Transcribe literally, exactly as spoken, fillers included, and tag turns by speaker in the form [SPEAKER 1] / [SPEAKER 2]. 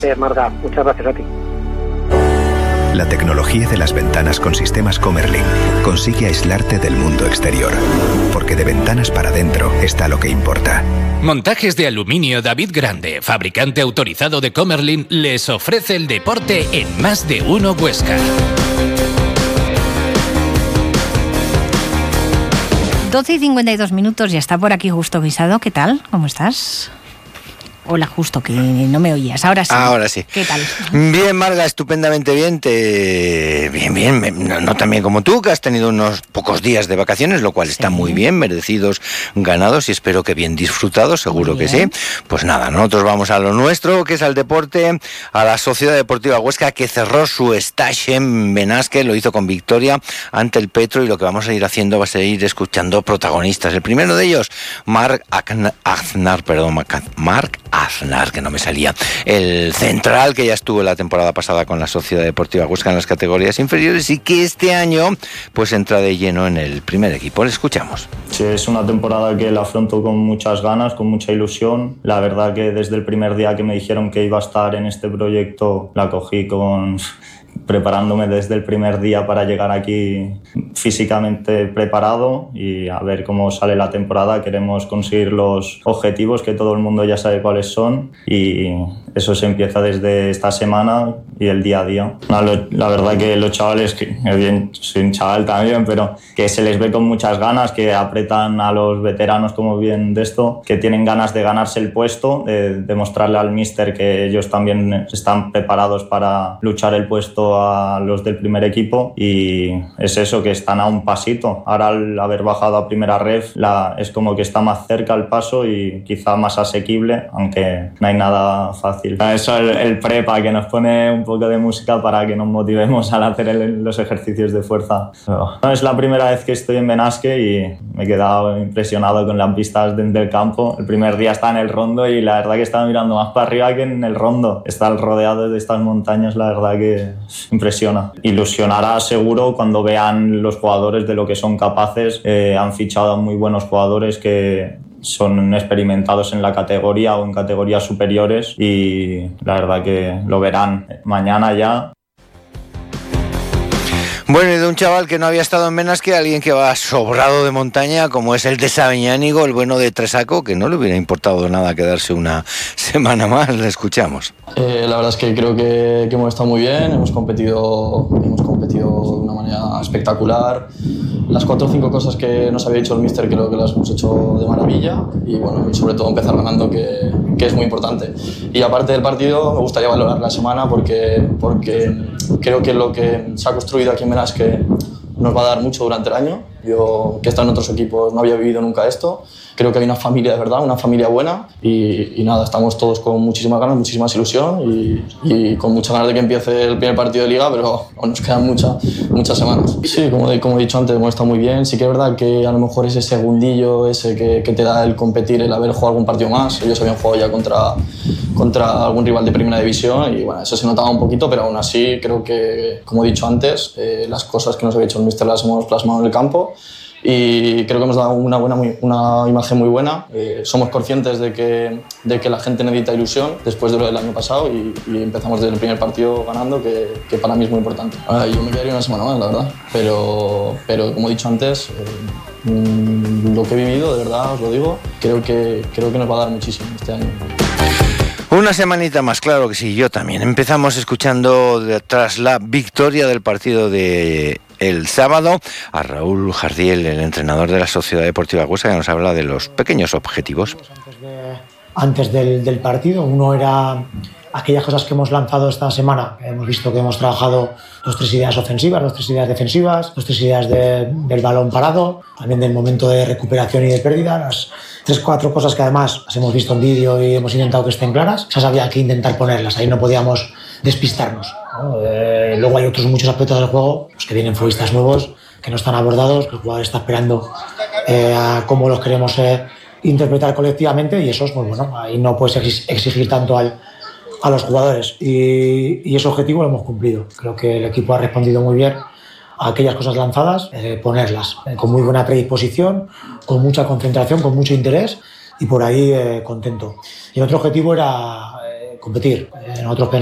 [SPEAKER 1] Eh, Marga, muchas gracias a ti.
[SPEAKER 2] La tecnología de las ventanas con sistemas Comerlin consigue aislarte del mundo exterior, porque de ventanas para adentro está lo que importa.
[SPEAKER 3] Montajes de aluminio David Grande, fabricante autorizado de Comerlin, les ofrece el deporte en Más de Uno Huesca.
[SPEAKER 4] doce y cincuenta y dos minutos, ya está por aquí Justo Guisado. ¿Qué tal? ¿Cómo estás? Hola, Justo, que no me oías. Ahora sí.
[SPEAKER 5] Ahora sí.
[SPEAKER 4] ¿Qué tal?
[SPEAKER 5] Bien, Marga, estupendamente bien. Te... Bien, bien. No, no tan bien como tú, que has tenido unos pocos días de vacaciones, lo cual sí. Está muy bien, merecidos, ganados y espero que bien disfrutados, seguro que sí. Pues nada, nosotros vamos a lo nuestro, que es al deporte, a la Sociedad Deportiva Huesca, que cerró su stage en Benasque, lo hizo con victoria ante el Petro, y lo que vamos a ir haciendo va a ser ir escuchando protagonistas. El primero de ellos, Marc Aznar, perdón, Marc Aznar, que no me salía, el central que ya estuvo la temporada pasada con la Sociedad Deportiva Huesca en las categorías inferiores y que este año pues entra de lleno en el primer equipo. Le escuchamos.
[SPEAKER 6] Sí, es una temporada que la afronto con muchas ganas, con mucha ilusión. La verdad que desde el primer día que me dijeron que iba a estar en este proyecto la cogí con... preparándome desde el primer día para llegar aquí físicamente preparado y a ver cómo sale la temporada. Queremos conseguir los objetivos que todo el mundo ya sabe cuáles son y eso se empieza desde esta semana y el día a día. No, lo, la verdad que los chavales, que bien, soy un chaval también, pero que se les ve con muchas ganas, que apretan a los veteranos como bien de esto, que tienen ganas de ganarse el puesto, de demostrarle al míster que ellos también están preparados para luchar el puesto a los del primer equipo y es eso, que están a un pasito. Ahora al haber bajado a primera ref la, es como que está más cerca el paso y quizá más asequible, aunque no hay nada fácil. Eso el, el prepa que nos pone un poco de música para que nos motivemos al hacer el, los ejercicios de fuerza. Pero, no, es la primera vez que estoy en Benasque y me he quedado impresionado con las vistas del campo. El primer día estaba en el rondo y la verdad que estaba mirando más para arriba que en el rondo. Estar rodeado de estas montañas, la verdad que impresiona. Ilusionará seguro cuando vean los jugadores de lo que son capaces. Eh, han fichado a muy buenos jugadores que son experimentados en la categoría o en categorías superiores y la verdad que lo verán mañana ya.
[SPEAKER 5] Bueno, y de un chaval que no había estado en Benasque, alguien que va sobrado de montaña, como es el de Sabiñánigo, el bueno de Tresaco, que no le hubiera importado nada quedarse una semana más. Le escuchamos.
[SPEAKER 7] Eh, la verdad es que creo que, que hemos estado muy bien, hemos competido, hemos competido de una manera espectacular. Las cuatro o cinco cosas que nos había dicho el míster creo que las hemos hecho de maravilla y bueno, y sobre todo empezar ganando, que, que es muy importante. Y aparte del partido, me gustaría valorar la semana porque, porque creo que lo que se ha construido aquí en Benasque nos va a dar mucho durante el año. Yo, que he estado en otros equipos, no había vivido nunca esto. Creo que hay una familia de verdad, una familia buena y, y nada, estamos todos con muchísimas ganas, muchísima ilusión y, y con muchas ganas de que empiece el primer partido de Liga, pero aún nos quedan mucha, muchas semanas. Sí, como, de, como he dicho antes, hemos estado muy bien. Sí que es verdad que a lo mejor ese segundillo ese que, que te da el competir, el haber jugado algún partido más. Ellos habían jugado ya contra, contra algún rival de primera división y bueno, eso se notaba un poquito, pero aún así creo que, como he dicho antes, eh, las cosas que nos había hecho el míster las hemos plasmado en el campo. Y creo que hemos dado una, buena, una imagen muy buena. Eh, somos conscientes de que, de que la gente necesita ilusión después de lo del año pasado y, y empezamos desde el primer partido ganando, que, que para mí es muy importante. Ahora, yo me quedaría una semana más, la verdad, pero, pero como he dicho antes, eh, lo que he vivido, de verdad os lo digo, creo que, creo que nos va a dar muchísimo este año.
[SPEAKER 5] Una semanita más, claro que sí, yo también. Empezamos escuchando de, tras la victoria del partido de el sábado a Raúl Jardiel, el entrenador de la Sociedad Deportiva Huesca, que nos habla de los pequeños objetivos.
[SPEAKER 8] Antes, de, antes del, del partido, uno era aquellas cosas que hemos lanzado esta semana. Hemos visto que hemos trabajado dos, tres ideas ofensivas, dos, tres ideas defensivas, dos, tres ideas de, del balón parado, también del momento de recuperación y de pérdida, las tres, cuatro cosas que además las hemos visto en vídeo y hemos intentado que estén claras. Esas había que intentar ponerlas, ahí no podíamos despistarnos, ¿no? Eh, luego hay otros muchos aspectos del juego, pues que vienen futbolistas nuevos, que no están abordados, que el jugador está esperando eh, a cómo los queremos eh, interpretar colectivamente y eso es muy bueno. Ahí no puedes exigir tanto al a los jugadores y, y ese objetivo lo hemos cumplido. Creo que el equipo ha respondido muy bien a aquellas cosas lanzadas, eh, ponerlas eh, con muy buena predisposición, con mucha concentración, con mucho interés y por ahí eh, contento. Y el otro objetivo era eh, competir. Eh, nosotros